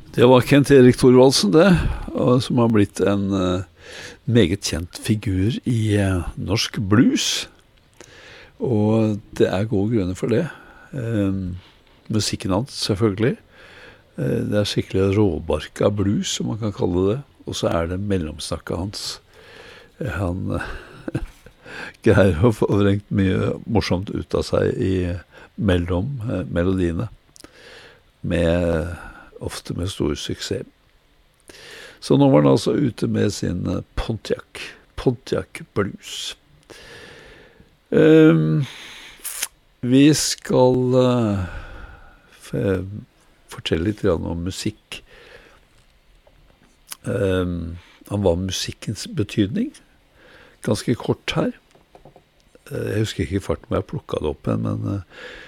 Det var Kent Erik Thorvaldsen det, som har blitt en meget kjent figur i norsk blues. Og det gode grunner for det. Musikken hans, selvfølgelig. Det skikkelig råbarka blues, som man kan kalle det. Og så det mellomsnakket hans. Han greier å få vrengt mye morsomt ut av seg mellom melodiene. Ofte med stor suksess. Så nå var han altså ute med sin Pontiac Blues. Vi skal fortelle litt om musikk. Han var musikkens betydning. Ganske kort her. Jeg husker ikke i farten hvor jeg plukket det opp, men